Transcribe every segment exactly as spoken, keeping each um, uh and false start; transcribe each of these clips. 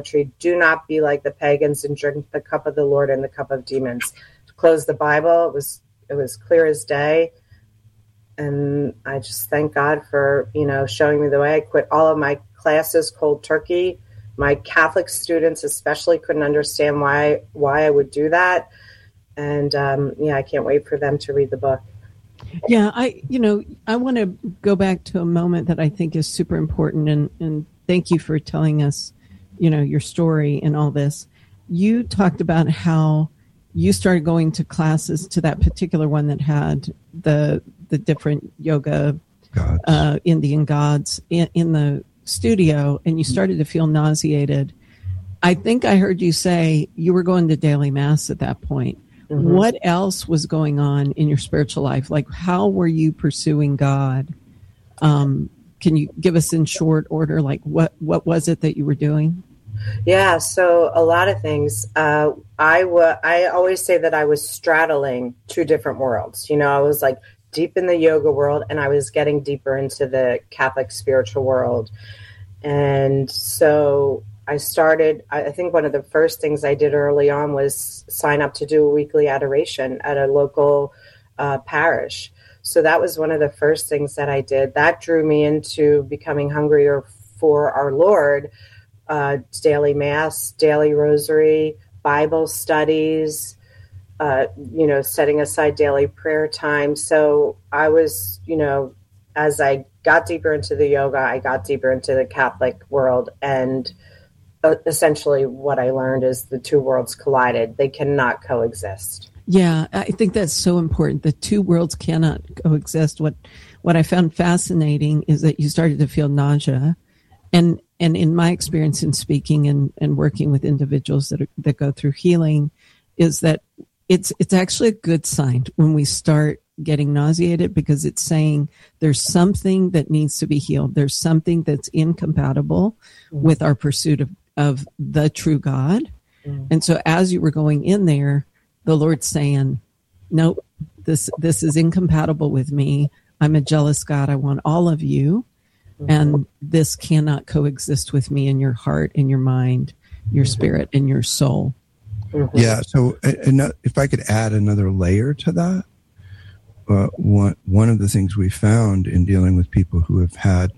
idolatry. Do not be like the pagans and drink the cup of the Lord and the cup of demons. Close the Bible. It was it was clear as day. And I just thank God for, you know, showing me the way. I quit all of my classes cold turkey. My Catholic students especially couldn't understand why why I would do that. And um, yeah, I can't wait for them to read the book. Yeah, I, you know, I want to go back to a moment that I think is super important, and, and thank you for telling us, you know, your story and all this. You talked about how you started going to classes, to that particular one that had the the different yoga, gods. Uh, Indian gods in, in the studio, and you started to feel nauseated. I think I heard you say you were going to daily mass at that point. Mm-hmm. What else was going on in your spiritual life? Like, how were you pursuing God? Um, can you give us in short order, like what, what was it that you were doing? Yeah, so a lot of things. Uh, I wa- I always say that I was straddling two different worlds. You know, I was like deep in the yoga world, and I was getting deeper into the Catholic spiritual world. And so I started, I think one of the first things I did early on was sign up to do a weekly adoration at a local uh, parish. So that was one of the first things that I did. That drew me into becoming hungrier for our Lord, uh, daily mass, daily rosary, Bible studies, uh, you know, setting aside daily prayer time. So I was, you know, as I got deeper into the yoga, I got deeper into the Catholic world, and essentially what I learned is the two worlds collided. They cannot coexist. Yeah, I think that's so important. The two worlds cannot coexist. What what I found fascinating is that you started to feel nausea. And and in my experience in speaking and, and working with individuals that are, that go through healing, is that it's it's actually a good sign when we start getting nauseated, because it's saying there's something that needs to be healed. There's something that's incompatible mm-hmm. with our pursuit of of the true God. Mm. And so as you were going in there, the Lord's saying, no, this, this is incompatible with me. I'm a jealous God. I want all of you. Mm-hmm. And this cannot coexist with me in your heart, in your mind, your mm-hmm. spirit, and your soul. Mm-hmm. Yeah. So uh, if I could add another layer to that, uh, one, one of the things we found in dealing with people who have had,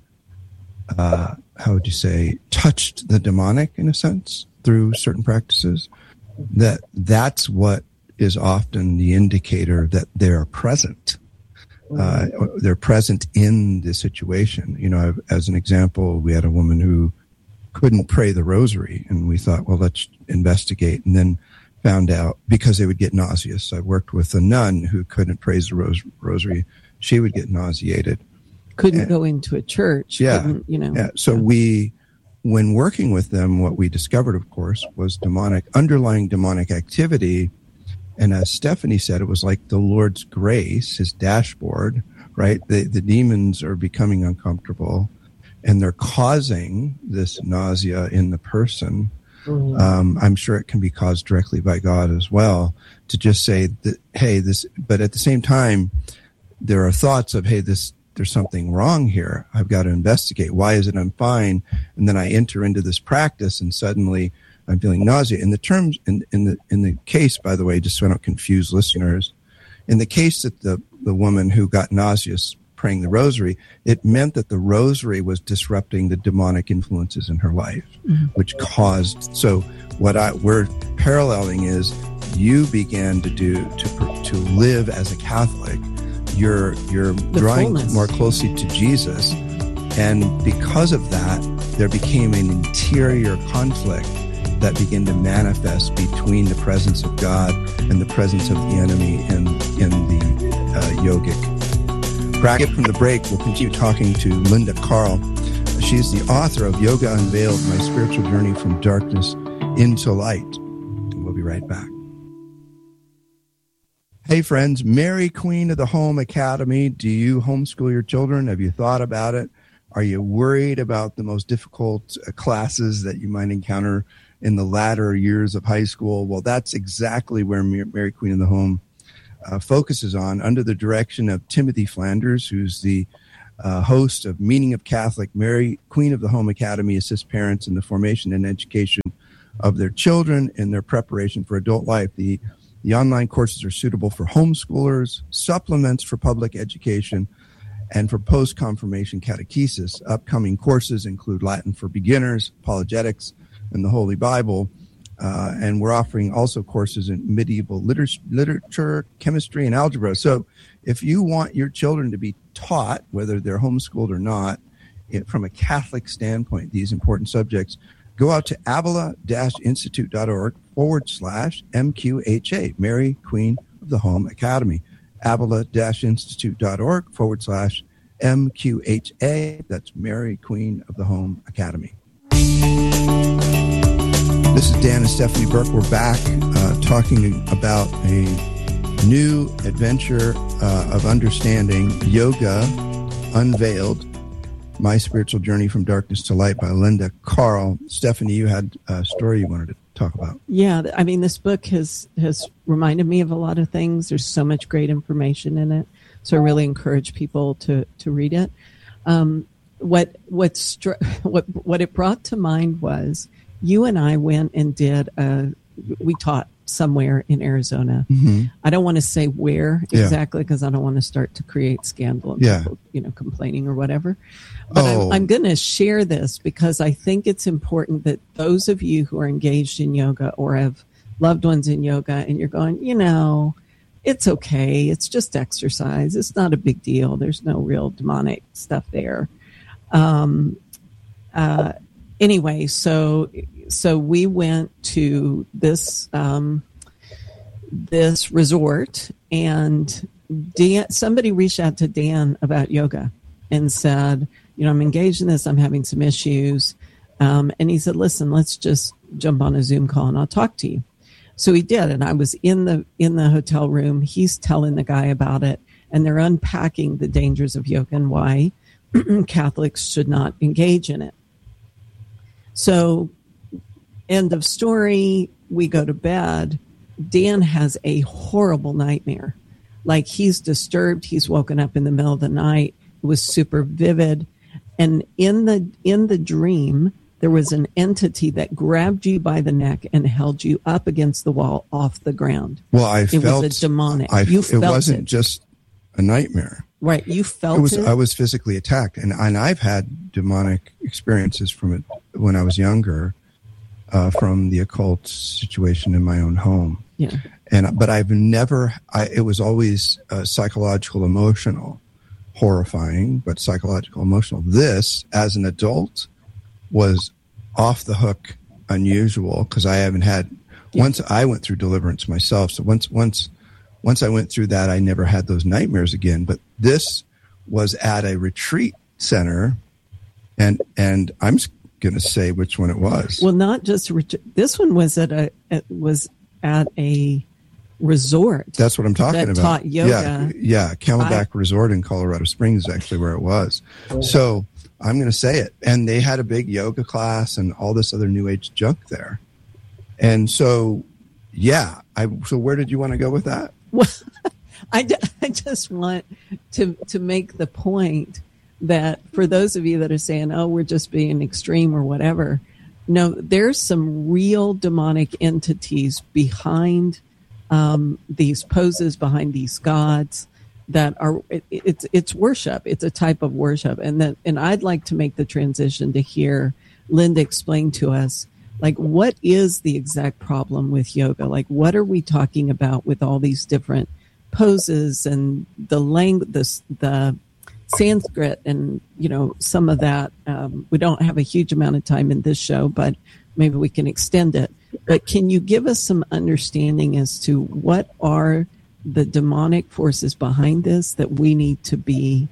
uh, how would you say, touched the demonic in a sense through certain practices, that that's what is often the indicator that they're present. Uh, they're present in the situation. You know, as an example, we had a woman who couldn't pray the rosary, and we thought, well, let's investigate, and then found out because they would get nauseous. I worked with a nun who couldn't pray the ros- rosary. She would get nauseated. Couldn't and, go into a church. Yeah. You know. Yeah. So yeah. we, when working with them, what we discovered, of course, was demonic, underlying demonic activity. And as Stephanie said, it was like the Lord's grace, his dashboard, right? The, the demons are becoming uncomfortable, and they're causing this nausea in the person. Mm-hmm. Um, I'm sure it can be caused directly by God as well, to just say that, hey, this, but at the same time, there are thoughts of, hey, this, there's something wrong here. I've got to investigate. Why is it I'm fine? And then I enter into this practice, and suddenly I'm feeling nausea. In the terms, in, in the in the case, by the way, just so I don't confuse listeners, in the case that the, the woman who got nauseous praying the rosary, it meant that the rosary was disrupting the demonic influences in her life, mm-hmm. which caused. So what I we're paralleling is you began to do to to live as a Catholic. You're you're the drawing fullness. More closely to Jesus, and because of that, there became an interior conflict that began to manifest between the presence of God and the presence of the enemy in in the uh, yogic bracket. From the break, we'll continue talking to Linda Carl. She's the author of Yoga Unveiled: My Spiritual Journey from Darkness into Light. And we'll be right back. Hey friends, Mary Queen of the Home Academy. Do you homeschool your children? Have you thought about it? Are you worried about the most difficult uh, classes that you might encounter in the latter years of high school? Well, that's exactly where Mary Queen of the Home uh, focuses on, under the direction of Timothy Flanders, who's the uh, host of Meaning of Catholic. Mary, Queen of the Home Academy, assists parents in the formation and education of their children in their preparation for adult life. The, the online courses are suitable for homeschoolers, supplements for public education, and for post-confirmation catechesis. Upcoming courses include Latin for beginners, apologetics, and the Holy Bible. Uh, and we're offering also courses in medieval liter- literature, chemistry, and algebra. So if you want your children to be taught, whether they're homeschooled or not, it, from a Catholic standpoint, these important subjects, go out to avila-institute.org forward slash MQHA, Mary, Queen of the Home Academy. avila-institute.org forward slash MQHA. That's Mary, Queen of the Home Academy. This is Dan and Stephanie Burke. We're back uh, talking about a new adventure uh, of understanding yoga unveiled. My Spiritual Journey from Darkness to Light by Linda Carl. Stephanie, you had a story you wanted to talk about. Yeah, I mean, this book has, has reminded me of a lot of things. There's so much great information in it. So I really encourage people to, to read it. Um, what, what, str- what, what it brought to mind was you and I went and did, a, we taught somewhere in Arizona. Mm-hmm. I don't want to say where exactly because yeah. I don't want to start to create scandal and yeah. people, you know, complaining or whatever. But oh. I'm, I'm going to share this because I think it's important that those of you who are engaged in yoga or have loved ones in yoga and you're going, you know, it's okay. It's just exercise. It's not a big deal. There's no real demonic stuff there. Um, uh, anyway, so so we went to this um, this resort, and Dan, somebody reached out to Dan about yoga and said, you know, I'm engaged in this. I'm having some issues. Um, and he said, listen, let's just jump on a Zoom call and I'll talk to you. So he did. And I was in the in the hotel room. He's telling the guy about it. And they're unpacking the dangers of yoga and why Catholics should not engage in it. So end of story. We go to bed. Dan has a horrible nightmare. Like he's disturbed. He's woken up in the middle of the night. It was super vivid. And in the in the dream, there was an entity that grabbed you by the neck and held you up against the wall off the ground. Well, I it felt was a demonic. I, you it felt wasn't it. just a nightmare. Right, you felt it. Was, it. I was physically attacked, and and I've had demonic experiences from it when I was younger, uh, from the occult situation in my own home. Yeah, and but I've never. I, it was always uh, psychological, emotional. Horrifying, but psychological, emotional. This, as an adult, was off the hook, unusual because I haven't had. Yeah. Once I went through deliverance myself, so once once once I went through that, I never had those nightmares again. But this was at a retreat center, and and I'm going to say which one it was. Well, not just a retreat. This one was at a it was at a. resort. That's what I'm talking that about. Taught yoga. Yeah, yeah. Camelback I, Resort in Colorado Springs is actually where it was. So I'm going to say it. And they had a big yoga class and all this other new age junk there. And so, yeah. I so where did you want to go with that? Well, I, I just want to to make the point that for those of you that are saying, oh, we're just being extreme or whatever, no, there's some real demonic entities behind Um, these poses, behind these gods that are it, it's it's worship. It's a type of worship, and that and I'd like to make the transition to hear Linda explain to us, like, what is the exact problem with yoga? Like, what are we talking about with all these different poses and the language, the the Sanskrit, and you know some of that. Um, we don't have a huge amount of time in this show, but maybe we can extend it. But can you give us some understanding as to what are the demonic forces behind this that we need to be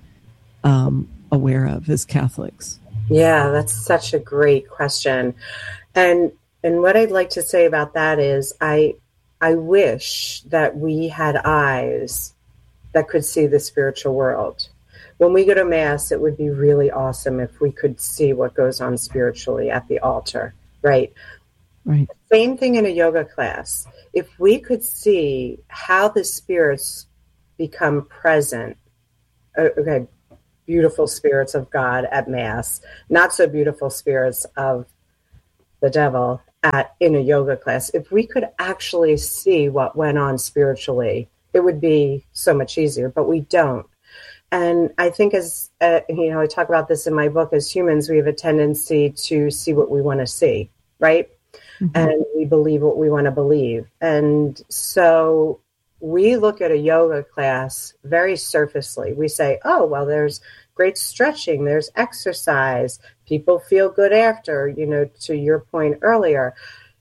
um, aware of as Catholics? Yeah, that's such a great question. And and what I'd like to say about that is I I wish that we had eyes that could see the spiritual world. When we go to Mass, it would be really awesome if we could see what goes on spiritually at the altar, right? Right. Same thing in a yoga class. If we could see how the spirits become present, okay, beautiful spirits of God at Mass, not so beautiful spirits of the devil at in a yoga class. If we could actually see what went on spiritually, it would be so much easier, but we don't. And I think as, uh, you know, I talk about this in my book, as humans, we have a tendency to see what we want to see, right? Mm-hmm. And we believe what we want to believe. And so we look at a yoga class very surfacely. We say, oh, well, there's great stretching, there's exercise, people feel good after, you know, to your point earlier.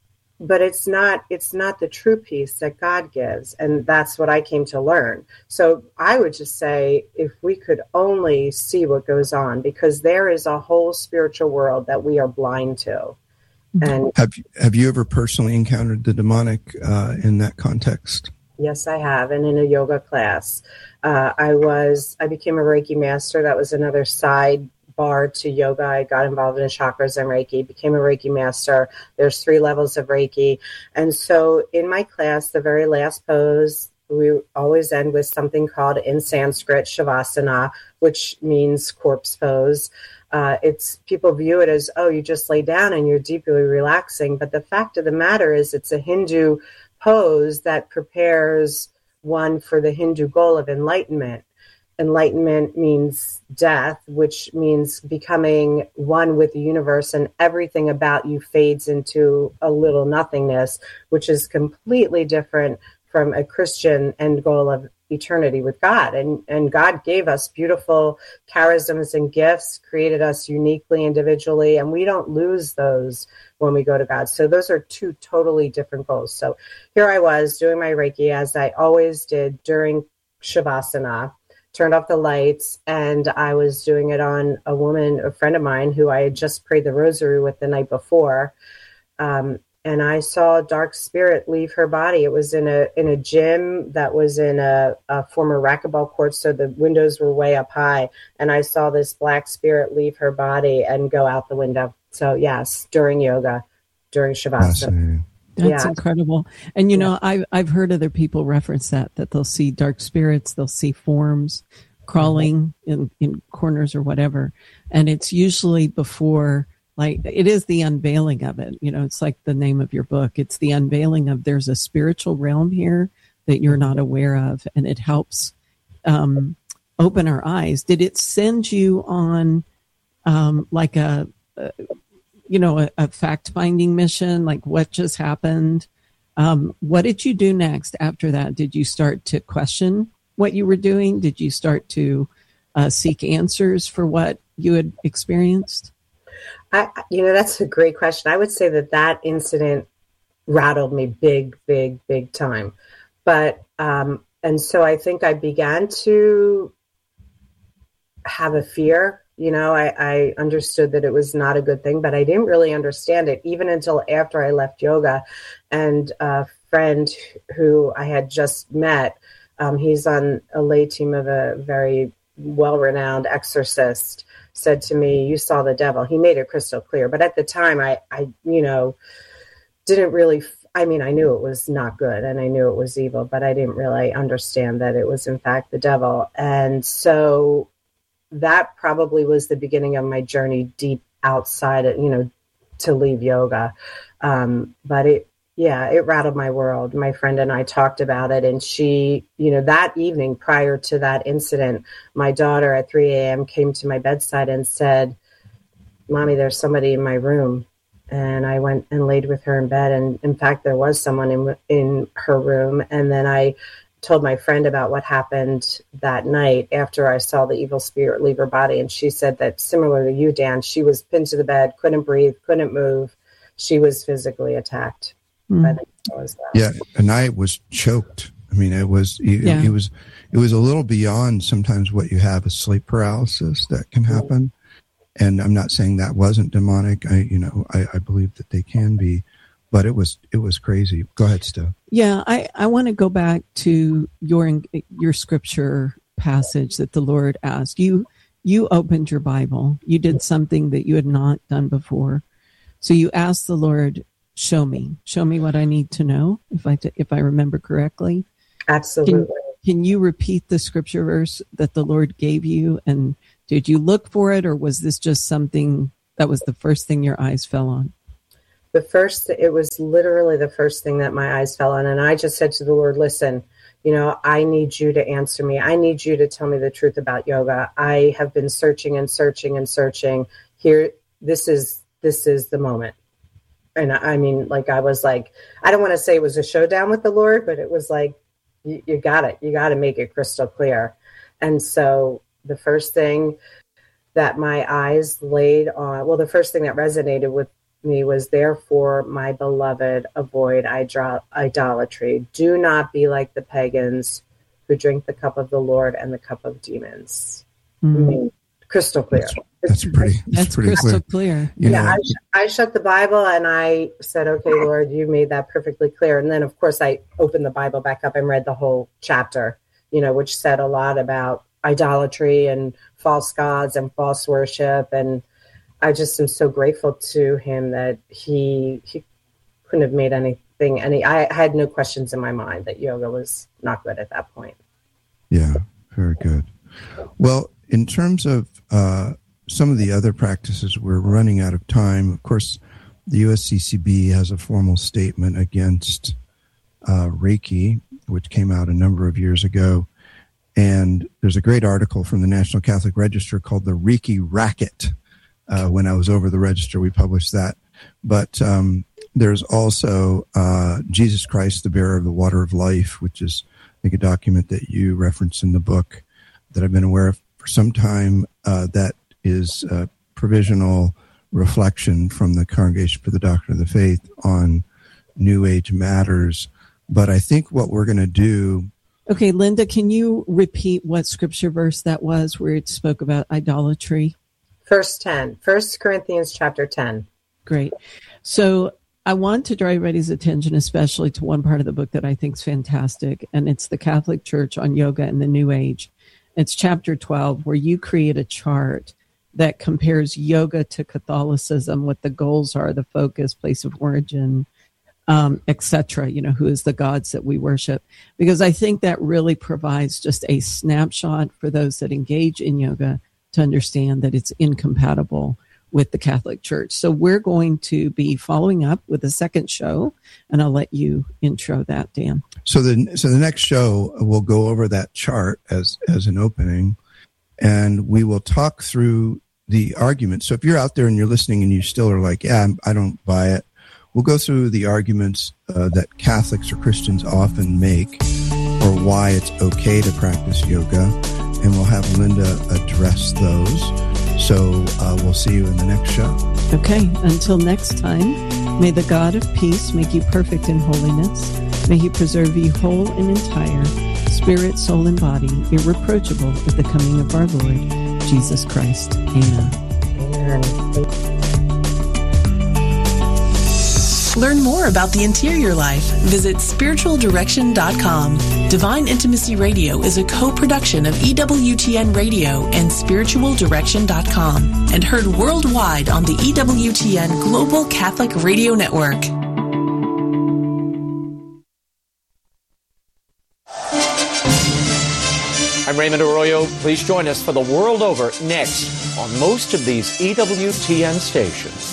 But it's not it's not the true peace that God gives. And that's what I came to learn. So I would just say, if we could only see what goes on, because there is a whole spiritual world that we are blind to. And have you, have you ever personally encountered the demonic uh, in that context? Yes, I have. And in a yoga class, uh, I was, I became a Reiki master. That was another side bar to yoga. I got involved in chakras and Reiki, became a Reiki master. There's three levels of Reiki. And so in my class, the very last pose, we always end with something called in Sanskrit, Shavasana, which means corpse pose. Uh, it's people view it as, oh, you just lay down and you're deeply relaxing. But the fact of the matter is it's a Hindu pose that prepares one for the Hindu goal of enlightenment. Enlightenment means death, which means becoming one with the universe, and everything about you fades into a little nothingness, which is completely different from a Christian end goal of eternity with God. And, and God gave us beautiful charisms and gifts, created us uniquely, individually, and we don't lose those when we go to God. So those are two totally different goals. So here I was doing my Reiki, as I always did during Shavasana, turned off the lights, and I was doing it on a woman, a friend of mine, who I had just prayed the rosary with the night before. Um, and I saw a dark spirit leave her body. It was in a in a gym that was in a, a former racquetball court, so the windows were way up high. And I saw this black spirit leave her body and go out the window. So yes, during yoga, during Shavasana. That's yeah. incredible. And, you know, I've, I've heard other people reference that, that they'll see dark spirits, they'll see forms crawling in, in corners or whatever. And it's usually before, like, it is the unveiling of it. You know, it's like the name of your book. It's the unveiling of there's a spiritual realm here that you're not aware of. And it helps um, open our eyes. Did it send you on um, like a, a you know, a, a fact-finding mission, like what just happened? Um, what did you do next after that? Did you start to question what you were doing? Did you start to uh, seek answers for what you had experienced? I, you know, that's a great question. I would say that that incident rattled me big, big, big time. But, um, and so I think I began to have a fear. You know, I, I understood that it was not a good thing, but I didn't really understand it even until after I left yoga. And a friend who I had just met, um, he's on a lay team of a very well-renowned exorcist, said to me, "You saw the devil." He made it crystal clear. But at the time, I, I you know, didn't really, I mean, I knew it was not good and I knew it was evil, but I didn't really understand that it was in fact the devil. And so that probably was the beginning of my journey deep outside it, you know, to leave yoga. Um, but it, yeah, it rattled my world. My friend and I talked about it, and she, you know, that evening prior to that incident, my daughter at three a.m. came to my bedside and said, "Mommy, there's somebody in my room." And I went and laid with her in bed. And in fact, there was someone in, in her room. And then I told my friend about what happened that night after I saw the evil spirit leave her body. And she said that similar to you, Dan, she was pinned to the bed, couldn't breathe, couldn't move. She was physically attacked. Mm. By the was that. Yeah. And I was choked. I mean, it was, it, yeah. it was, it was a little beyond sometimes what you have is sleep paralysis that can happen. Mm. And I'm not saying that wasn't demonic. I, you know, I, I believe that they can be. But it was it was crazy. Go ahead, Steph. Yeah, I, I want to go back to your your scripture passage that the Lord asked you. You opened your Bible. You did something that you had not done before. So you asked the Lord, "Show me, show me what I need to know." If I if I remember correctly, absolutely. Can, can you repeat the scripture verse that the Lord gave you, and Did you look for it, or was this just something that was the first thing your eyes fell on? The first, it was literally the first thing that my eyes fell on. And I just said to the Lord, listen, you know, I need you to answer me. I need you to tell me the truth about yoga. I have been searching and searching and searching here. This is, this is the moment. And I mean, like, I was like, I don't want to say it was a showdown with the Lord, but it was like, you, you got it. You got to make it crystal clear. And so the first thing that my eyes laid on, well, the first thing that resonated with me was, therefore, my beloved, avoid idolatry. Do not be like the pagans who drink the cup of the Lord and the cup of demons. Mm. I mean, crystal clear. That's, that's pretty. That's, that's pretty crystal clear. clear. You yeah, know, I, sh- I shut the Bible and I said, okay, Lord, you made that perfectly clear. And then, of course, I opened the Bible back up and read the whole chapter, you know, which said a lot about idolatry and false gods and false worship. And I just am so grateful to him that he he couldn't have made anything. Any, I had no questions in my mind that yoga was not good at that point. Yeah, very good. Well, in terms of uh, some of the other practices, we're running out of time. Of course, the U S C C B has a formal statement against uh, Reiki, which came out a number of years ago. And there's a great article from the National Catholic Register called The Reiki Racket. Uh, when I was over the register, we published that. But um, there's also uh, Jesus Christ, the Bearer of the Water of Life, which is, I think, a document that you reference in the book that I've been aware of for some time. Uh, that is a provisional reflection from the Congregation for the Doctrine of the Faith on New Age matters. But I think what we're going to do... Okay, Linda, can you repeat what scripture verse that was where it spoke about idolatry? Verse ten, First Corinthians chapter ten. Great. So I want to draw everybody's attention, especially to one part of the book that I think is fantastic, and it's the Catholic Church on Yoga and the New Age. It's chapter twelve, where you create a chart that compares yoga to Catholicism, what the goals are, the focus, place of origin, um, et cetera, you know, who is the gods that we worship. Because I think that really provides just a snapshot for those that engage in yoga to understand that it's incompatible with the Catholic Church. So we're going to be following up with a second show, and I'll let you intro that, Dan. So the so the next show, we'll go over that chart as as an opening, and we will talk through the arguments. So if you're out there and you're listening and you still are like, yeah, I don't buy it, we'll go through the arguments uh, that Catholics or Christians often make for why it's okay to practice yoga, and we'll have Linda address those. So uh, we'll see you in the next show. Okay, until next time, may the God of peace make you perfect in holiness. May he preserve you whole and entire, spirit, soul, and body, irreproachable at the coming of our Lord, Jesus Christ. Amen. Amen. Learn more about the interior life. Visit spiritual direction dot com. Divine Intimacy Radio is a co-production of E W T N Radio and spiritual direction dot com and heard worldwide on the E W T N Global Catholic Radio Network. I'm Raymond Arroyo. Please join us for The World Over next on most of these E W T N stations.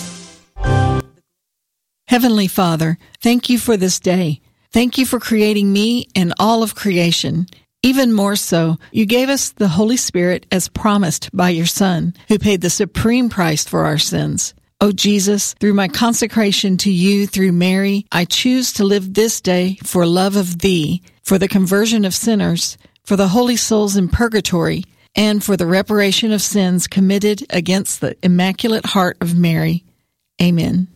Heavenly Father, thank you for this day. Thank you for creating me and all of creation. Even more so, you gave us the Holy Spirit as promised by your Son, who paid the supreme price for our sins. Oh Jesus, through my consecration to you through Mary, I choose to live this day for love of thee, for the conversion of sinners, for the holy souls in purgatory, and for the reparation of sins committed against the Immaculate Heart of Mary. Amen.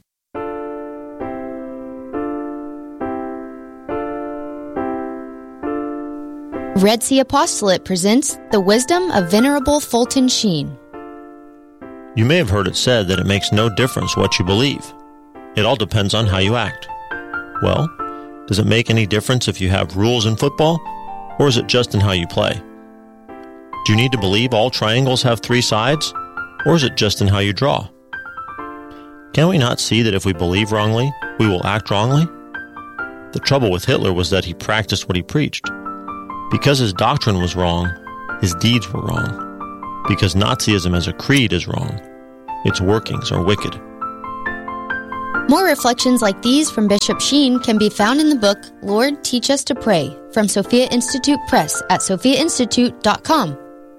Red Sea Apostolate presents The Wisdom of Venerable Fulton Sheen. You may have heard it said that it makes no difference what you believe. It all depends on how you act. Well, does it make any difference if you have rules in football, or is it just in how you play? Do you need to believe all triangles have three sides, or is it just in how you draw? Can we not see that if we believe wrongly, we will act wrongly? The trouble with Hitler was that he practiced what he preached. Because his doctrine was wrong, his deeds were wrong. because Nazism as a creed is wrong. Its workings are wicked. More reflections like these from Bishop Sheen can be found in the book, Lord, Teach Us to Pray, from Sophia Institute Press at sophia institute dot com.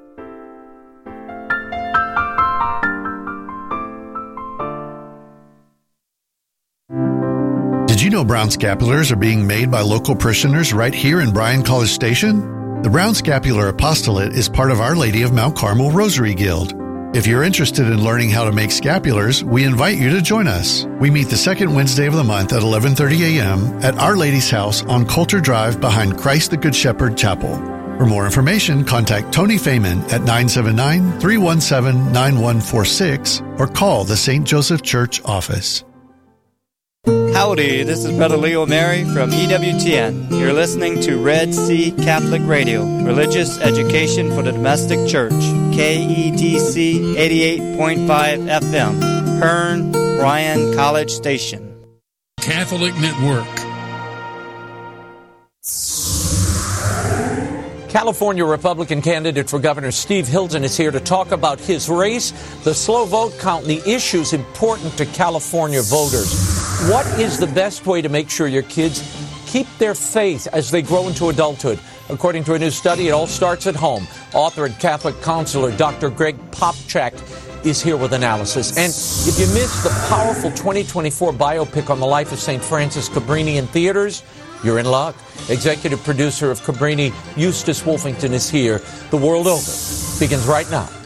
Did you know brown scapulars are being made by local parishioners right here in Bryan College Station? The Brown Scapular Apostolate is part of Our Lady of Mount Carmel Rosary Guild. If you're interested in learning how to make scapulars, we invite you to join us. We meet the second Wednesday of the month at eleven thirty a.m. at Our Lady's house on Coulter Drive behind Christ the Good Shepherd Chapel. For more information, contact Tony Fayman at nine seven nine, three one seven, nine one four six or call the Saint Joseph Church office. Howdy, this is Brother Leo Mary from E W T N. You're listening to Red Sea Catholic Radio, religious education for the domestic church. K E D C eighty-eight point five F M, Hearn, Bryan College Station. Catholic Network. California Republican candidate for governor Steve Hilton is here to talk about his race, the slow vote count, and the issues important to California voters. What is the best way to make sure your kids keep their faith as they grow into adulthood? According to a new study, it all starts at home. Author and Catholic counselor Doctor Greg Popchak is here with analysis. And if you missed the powerful twenty twenty-four biopic on the life of Saint Francis Cabrini in theaters, you're in luck. Executive producer of Cabrini, Eustace Wolfington, is here. The World Over begins right now.